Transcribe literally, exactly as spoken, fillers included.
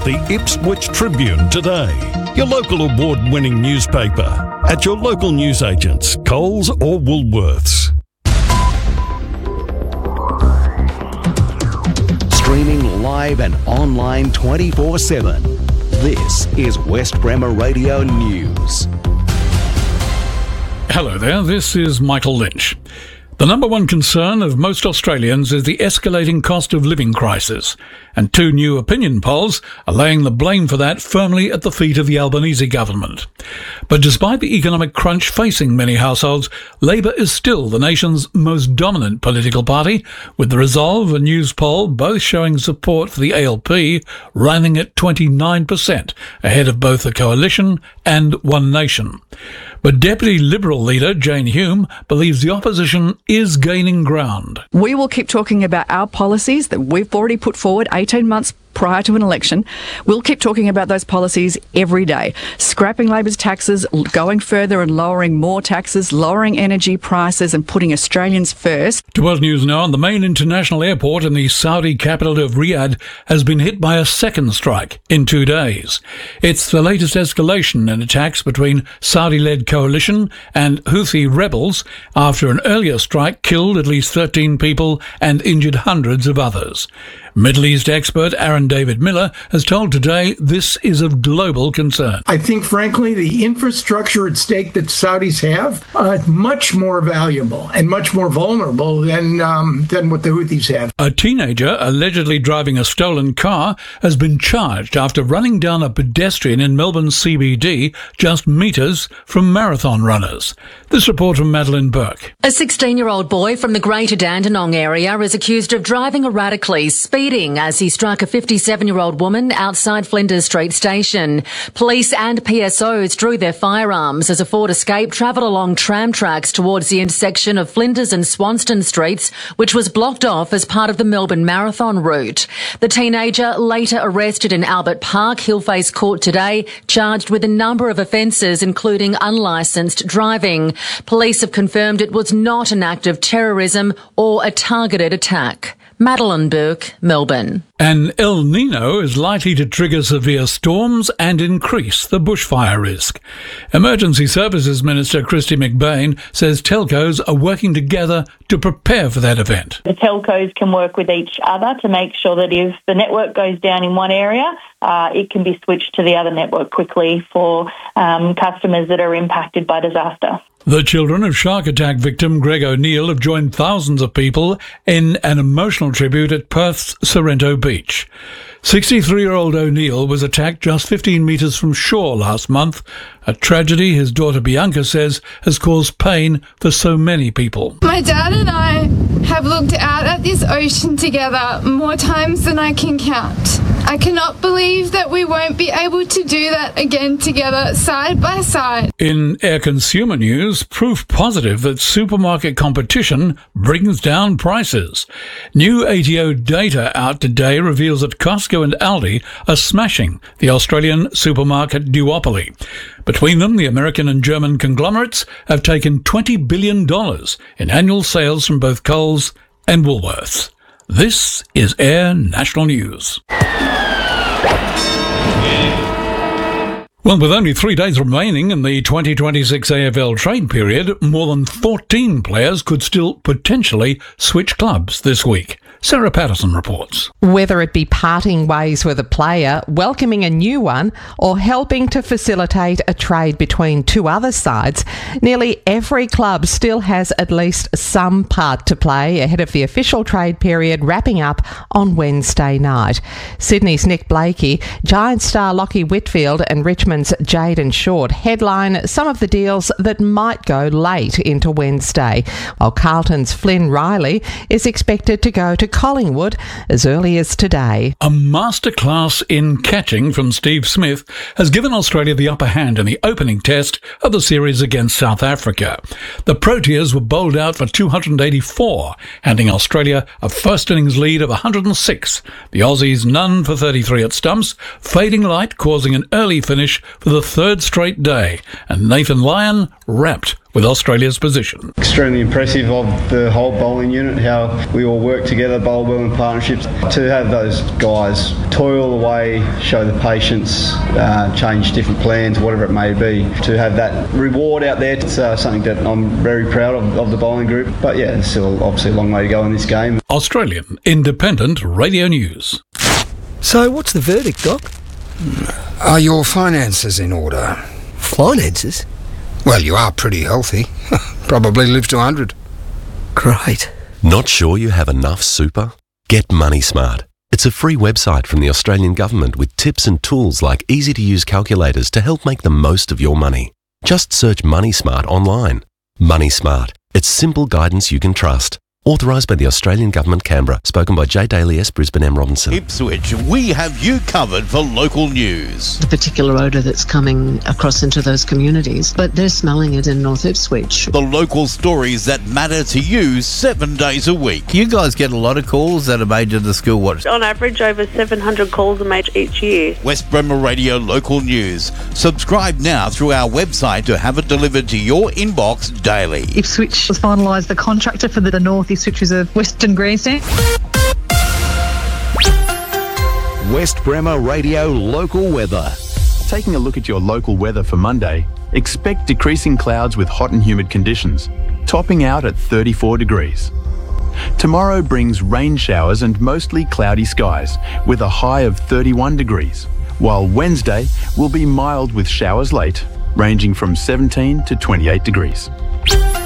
the Ipswich Tribune today, your local award-winning newspaper, at your local newsagents, Coles or Woolworths. Streaming live and online twenty-four seven. This is West Bremer Radio News. Hello there, this is Michael Lynch. The number one concern of most Australians is the escalating cost of living crisis, and two new opinion polls are laying the blame for that firmly at the feet of the Albanese government. But despite the economic crunch facing many households, Labor is still the nation's most dominant political party, with the Resolve and News poll both showing support for the A L P running at twenty-nine percent, ahead of both the Coalition and One Nation. But Deputy Liberal leader Jane Hume believes the opposition is gaining ground. We will keep talking about our policies that we've already put forward eighteen months prior to an election. We'll keep talking about those policies every day. Scrapping Labor's taxes, going further and lowering more taxes, lowering energy prices and putting Australians first. To World News Now, the main international airport in the Saudi capital of Riyadh has been hit by a second strike in two days. It's the latest escalation in attacks between Saudi-led coalition and Houthi rebels after an earlier strike killed at least thirteen people and injured hundreds of others. Middle East expert Aaron David Miller has told Today this is of global concern. I think, frankly, the infrastructure at stake that Saudis have uh, is much more valuable and much more vulnerable than um, than what the Houthis have. A teenager allegedly driving a stolen car has been charged after running down a pedestrian in Melbourne's C B D just metres from marathon runners. This report from Madeline Burke. A sixteen-year-old boy from the Greater Dandenong area is accused of driving erratically, speeding as he struck a fifty-seven-year-old woman outside Flinders Street Station. Police and P S Os drew their firearms as a Ford Escape travelled along tram tracks towards the intersection of Flinders and Swanston Streets, which was blocked off as part of the Melbourne Marathon route. The teenager, later arrested in Albert Park, he'll face court today, charged with a number of offences, including unlicensed driving. Police have confirmed it was not an act of terrorism or a targeted attack. Madeline Burke, Melbourne. An El Nino is likely to trigger severe storms and increase the bushfire risk. Emergency Services Minister Kristy McBain says telcos are working together to prepare for that event. The telcos can work with each other to make sure that if the network goes down in one area, uh, it can be switched to the other network quickly for um, customers that are impacted by disaster. The children of shark attack victim Greg O'Neill have joined thousands of people in an emotional tribute at Perth's Sorrento Beach. sixty-three-year-old O'Neill was attacked just fifteen metres from shore last month, a tragedy his daughter Bianca says has caused pain for so many people. My dad and I have looked out at this ocean together more times than I can count. I cannot believe that we won't be able to do that again together, side by side. In Air Consumer News, proof positive that supermarket competition brings down prices. New A T O data out today reveals that Costco and Aldi are smashing the Australian supermarket duopoly. Between them, the American and German conglomerates have taken twenty billion dollars in annual sales from both Coles and Woolworths. This is Air National News. Well, with only three days remaining in the twenty twenty-six A F L trade period, more than fourteen players could still potentially switch clubs this week. Sarah Patterson reports. Whether it be parting ways with a player, welcoming a new one, or helping to facilitate a trade between two other sides, nearly every club still has at least some part to play ahead of the official trade period wrapping up on Wednesday night. Sydney's Nick Blakey, Giants star Lockie Whitfield and Richmond's Jayden Short headline some of the deals that might go late into Wednesday, while Carlton's Flynn Riley is expected to go to Collingwood as early as today. A masterclass in catching from Steve Smith has given Australia the upper hand in the opening test of the series against South Africa. The Proteas were bowled out for two hundred eighty-four, handing Australia a first innings lead of one hundred six. The Aussies none for thirty-three at stumps, fading light causing an early finish Ipswich for the third straight day, and Nathan Lyon rapt with Australia's position. Extremely impressive of the whole bowling unit, how we all work together, bowl well in partnerships. To have those guys toil away, show the patience, uh, change different plans, whatever it may be, to have that reward out there, it's uh, something that I'm very proud of, of the bowling group. But yeah, there's still obviously a long way to go in this game. Australian Independent Radio News. So what's the verdict, Doc? Are your finances in order? Finances? Well, you are pretty healthy. Probably live to one hundred. Great. Not sure you have enough super? Get Money Smart. It's a free website from the Australian Government with tips and tools like easy-to-use calculators to help make the most of your money. Just search Money Smart online. Money Smart. It's simple guidance you can trust. Authorised by the Australian Government, Canberra. Spoken by J. Daly S. Brisbane M. Robinson. Ipswich, we have you covered for local news. The particular odour that's coming across into those communities, but they're smelling it in North Ipswich. The local stories that matter to you seven days a week. You guys get a lot of calls that are made to the school watch. On average, over seven hundred calls are made each year. West Bremer Radio Local News. Subscribe now through our website to have it delivered to your inbox daily. Ipswich has finalised the contractor for the North Ipswich is a Western Grandstand. West Bremer Radio Local Weather. Taking a look at your local weather for Monday, expect decreasing clouds with hot and humid conditions, topping out at thirty-four degrees. Tomorrow brings rain showers and mostly cloudy skies, with a high of thirty-one degrees, while Wednesday will be mild with showers late, ranging from seventeen to twenty-eight degrees.